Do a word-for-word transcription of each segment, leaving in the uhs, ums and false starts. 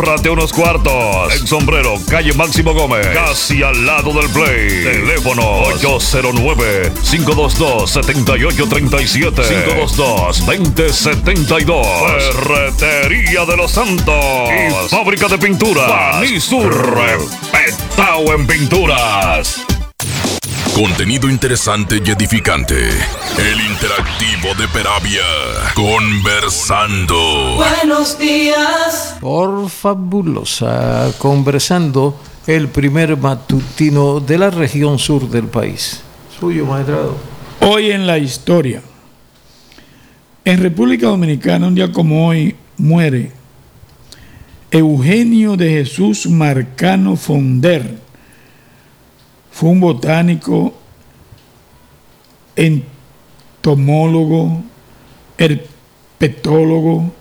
Rate unos cuartos. En Sombrero, calle Máximo Gómez, casi al lado del Play. Teléfono ocho cero nueve, cinco dos dos, siete ocho tres siete, cinco dos dos, dos cero siete dos. Ferretería de los Santos y fábrica de pinturas Panisur, respetado en pinturas. Contenido interesante y edificante. El interactivo de Peravia. Conversando. Buenos días. Por fabulosa. Conversando, el primer matutino de la región sur del país. Suyo, maestrado. Hoy en la historia. En República Dominicana, un día como hoy, muere Eugenio de Jesús Marcano Fonder. Fue un botánico, entomólogo, herpetólogo,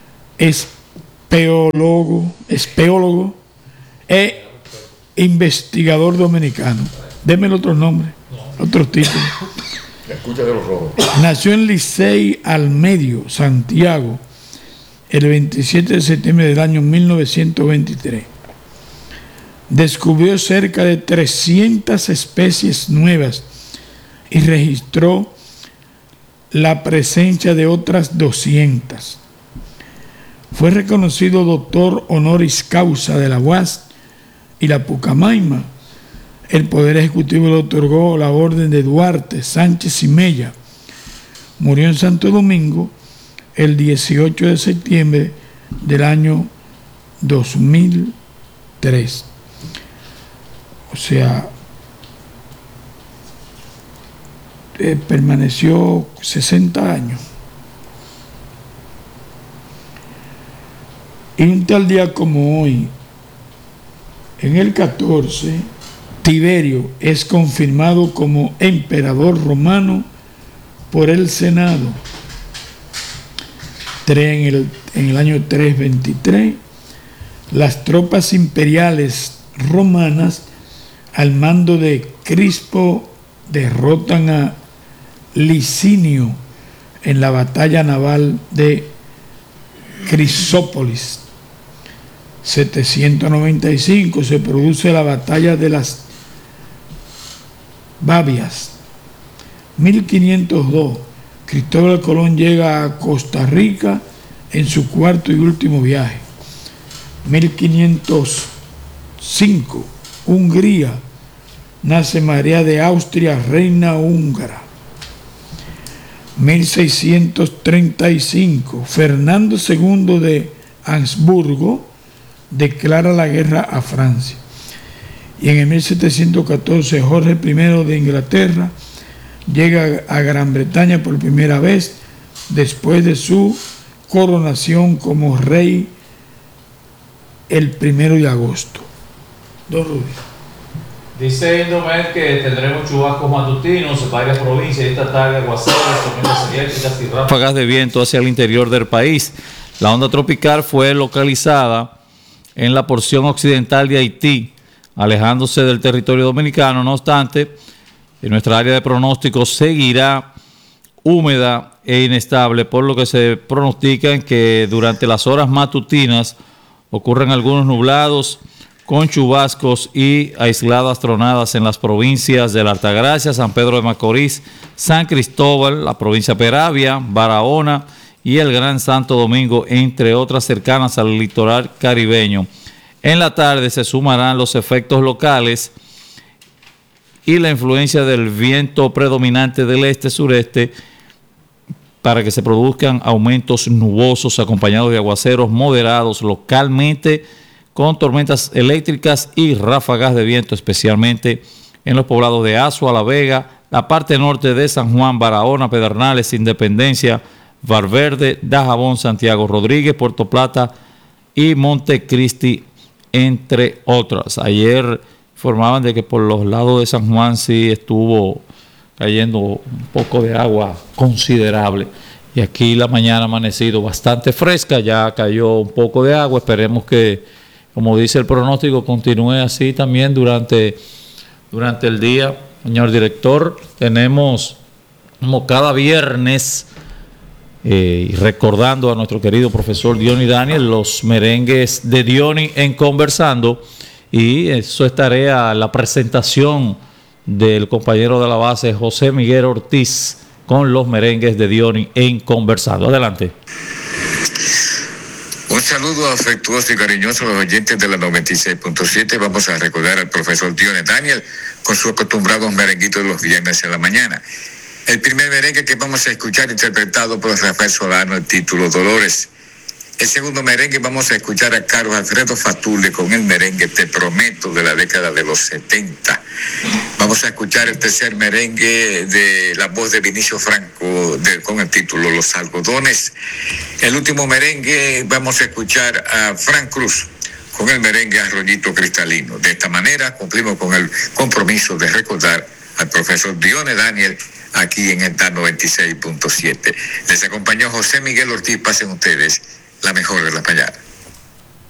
espeólogo, espeólogo e investigador dominicano. Deme el otro nombre, otros títulos. Escucha de los rojos. Nació en Licey al Medio, Santiago, el veintisiete de septiembre del año mil novecientos veintitrés. Descubrió cerca de trescientas especies nuevas y registró la presencia de otras doscientas. Fue reconocido doctor honoris causa de la U A S y la Pucamaima. El Poder Ejecutivo le otorgó la Orden de Duarte, Sánchez y Mella. Murió en Santo Domingo el dieciocho de septiembre del año dos mil tres. O sea, eh, permaneció sesenta años. Y un tal día como hoy, en el catorce, Tiberio es confirmado como emperador romano por el Senado. En el, en el año trescientos veintitrés, las tropas imperiales romanas al mando de Crispo derrotan a Licinio en la batalla naval de Crisópolis. setecientos noventa y cinco se produce la batalla de las Babias. mil quinientos dos Cristóbal Colón llega a Costa Rica en su cuarto y último viaje. mil quinientos cinco Hungría. Nace María de Austria, reina húngara. mil seiscientos treinta y cinco Fernando segundo de Habsburgo declara la guerra a Francia. Y en el mil setecientos catorce Jorge primero de Inglaterra llega a Gran Bretaña por primera vez después de su coronación como rey el primero de agosto. Don Rubio. Dice Indomet que tendremos chubascos matutinos en varias provincias esta tarde, aguaceros, tormentas eléctricas y ráfagas de viento hacia el interior del país. La onda tropical fue localizada en la porción occidental de Haití, alejándose del territorio dominicano. No obstante, en nuestra área de pronóstico seguirá húmeda e inestable, por lo que se pronostica que durante las horas matutinas ocurren algunos nublados con chubascos y aisladas tronadas en las provincias de la Altagracia, San Pedro de Macorís, San Cristóbal, la provincia de Peravia, Barahona y el Gran Santo Domingo, entre otras cercanas al litoral caribeño. En la tarde se sumarán los efectos locales y la influencia del viento predominante del este-sureste para que se produzcan aumentos nubosos acompañados de aguaceros moderados localmente, con tormentas eléctricas y ráfagas de viento, especialmente en los poblados de Azua, La Vega, la parte norte de San Juan, Barahona, Pedernales, Independencia, Valverde, Dajabón, Santiago Rodríguez, Puerto Plata y Montecristi, entre otras. Ayer informaban de que por los lados de San Juan sí estuvo cayendo un poco de agua considerable. Y aquí la mañana ha amanecido bastante fresca, ya cayó un poco de agua. Esperemos que, como dice el pronóstico, continúe así también durante, durante el día. Señor director, tenemos como cada viernes eh, recordando a nuestro querido profesor Diony Daniel, los merengues de Diony en Conversando, y eso es tarea, la presentación del compañero de la base José Miguel Ortiz con los merengues de Diony en Conversando. Adelante. Un saludo afectuoso y cariñoso a los oyentes de la noventa y seis punto siete. Vamos a recordar al profesor Diony Daniel con sus acostumbrados merenguitos de los viernes en la mañana. El primer merengue que vamos a escuchar interpretado por Rafael Solano, el título Dolores. El segundo merengue vamos a escuchar a Carlos Alfredo Fatule con el merengue Te Prometo de la década de los setenta. Vamos a escuchar el tercer merengue de la voz de Vinicio Franco de, con el título Los Algodones. El último merengue vamos a escuchar a Frank Cruz con el merengue Arroyito Cristalino. De esta manera cumplimos con el compromiso de recordar al profesor Diony Daniel aquí en esta noventa y seis punto siete. Les acompañó José Miguel Ortiz. Pasen ustedes la mejor de las mañanas.